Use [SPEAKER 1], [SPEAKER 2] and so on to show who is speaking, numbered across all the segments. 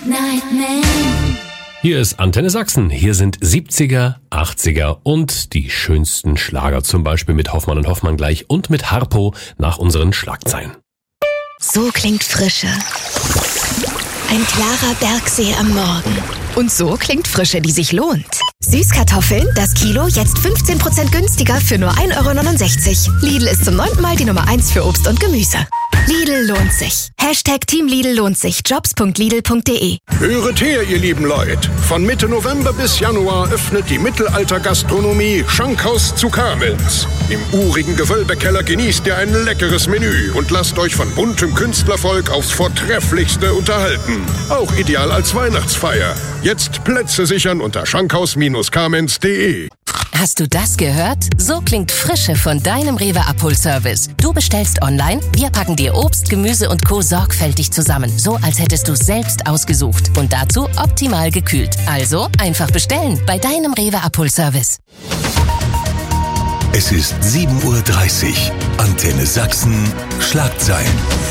[SPEAKER 1] Nightman.
[SPEAKER 2] Hier ist Antenne Sachsen. Hier sind 70er, 80er und die schönsten Schlager. Zum Beispiel mit Hoffmann und Hoffmann gleich und mit Harpo nach unseren Schlagzeilen.
[SPEAKER 3] So klingt Frische. Ein klarer Bergsee am Morgen. Und so klingt Frische, die sich lohnt. Süßkartoffeln, das Kilo, jetzt 15% günstiger für nur 1,69 €. Lidl ist zum 9. Mal die Nummer 1 für Obst und Gemüse. Lidl lohnt sich. #Team Lidl lohnt sich. Jobs.lidl.de.
[SPEAKER 4] Höret her, ihr lieben Leute. Von Mitte November bis Januar öffnet die Mittelalter-Gastronomie Schankhaus zu Kamenz. Im urigen Gewölbekeller genießt ihr ein leckeres Menü und lasst euch von buntem Künstlervolk aufs Vortrefflichste unterhalten. Auch ideal als Weihnachtsfeier. Jetzt Plätze sichern unter schankhaus-kamenz.de.
[SPEAKER 5] Hast du das gehört? So klingt Frische von deinem Rewe Abholservice. Du bestellst online, wir packen dir Obst, Gemüse und Co. sorgfältig zusammen. So, als hättest du selbst ausgesucht. Und dazu optimal gekühlt. Also einfach bestellen bei deinem Rewe Abholservice.
[SPEAKER 6] Es ist 7:30 Uhr. Antenne Sachsen. Schlagzeilen.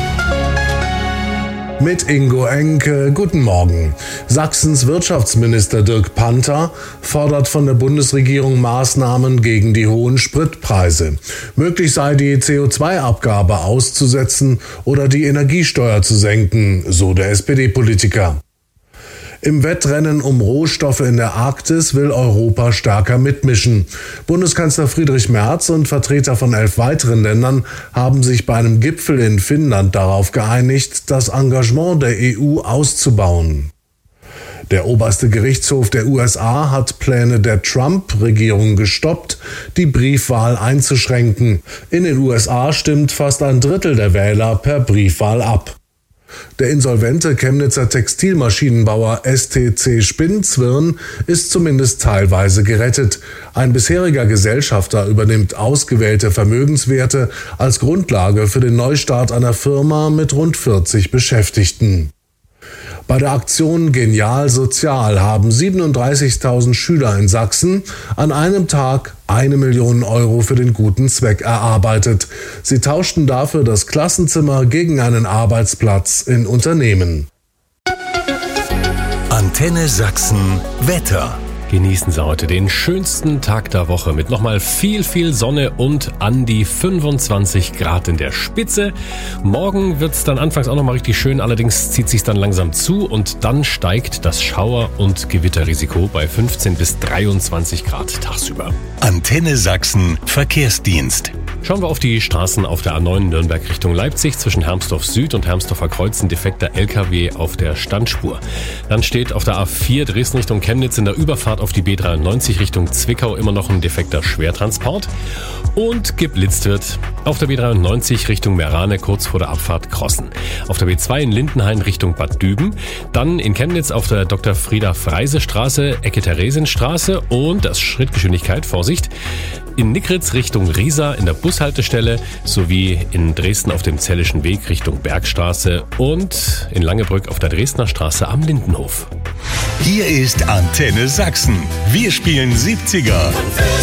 [SPEAKER 7] Mit Ingo Enke, guten Morgen. Sachsens Wirtschaftsminister Dirk Panther fordert von der Bundesregierung Maßnahmen gegen die hohen Spritpreise. Möglich sei die CO2-Abgabe auszusetzen oder die Energiesteuer zu senken, so der SPD-Politiker. Im Wettrennen um Rohstoffe in der Arktis will Europa stärker mitmischen. Bundeskanzler Friedrich Merz und Vertreter von 11 weiteren Ländern haben sich bei einem Gipfel in Finnland darauf geeinigt, das Engagement der EU auszubauen. Der oberste Gerichtshof der USA hat Pläne der Trump-Regierung gestoppt, die Briefwahl einzuschränken. In den USA stimmt fast ein Drittel der Wähler per Briefwahl ab. Der insolvente Chemnitzer Textilmaschinenbauer STC Spinnzwirn ist zumindest teilweise gerettet. Ein bisheriger Gesellschafter übernimmt ausgewählte Vermögenswerte als Grundlage für den Neustart einer Firma mit rund 40 Beschäftigten. Bei der Aktion Genial Sozial haben 37.000 Schüler in Sachsen an einem Tag 1 Million € für den guten Zweck erarbeitet. Sie tauschten dafür das Klassenzimmer gegen einen Arbeitsplatz in Unternehmen.
[SPEAKER 6] Antenne Sachsen. Wetter.
[SPEAKER 2] Genießen Sie heute den schönsten Tag der Woche mit nochmal viel Sonne und an die 25 Grad in der Spitze. Morgen wird es dann anfangs auch nochmal richtig schön, allerdings zieht sich dann langsam zu und dann steigt das Schauer- und Gewitterrisiko bei 15 bis 23 Grad tagsüber.
[SPEAKER 6] Antenne Sachsen. Verkehrsdienst.
[SPEAKER 2] Schauen wir auf die Straßen auf der A9 Nürnberg Richtung Leipzig. Zwischen Hermsdorf Süd und Hermsdorfer Kreuz ein defekter LKW auf der Standspur. Dann steht auf der A4 Dresden Richtung Chemnitz in der Überfahrt auf die B93 Richtung Zwickau immer noch ein defekter Schwertransport. Und geblitzt wird auf der B93 Richtung Meerane kurz vor der Abfahrt Krossen. Auf der B2 in Lindenhain Richtung Bad Düben. Dann in Chemnitz auf der Dr. Frieda Freise Straße, Ecke Theresienstraße und das Schrittgeschwindigkeit, Vorsicht, in Nickritz Richtung Riesa in der Bushaltestelle sowie in Dresden auf dem Zellischen Weg Richtung Bergstraße und in Langebrück auf der Dresdner Straße am Lindenhof.
[SPEAKER 6] Hier ist Antenne Sachsen. Wir spielen 70er.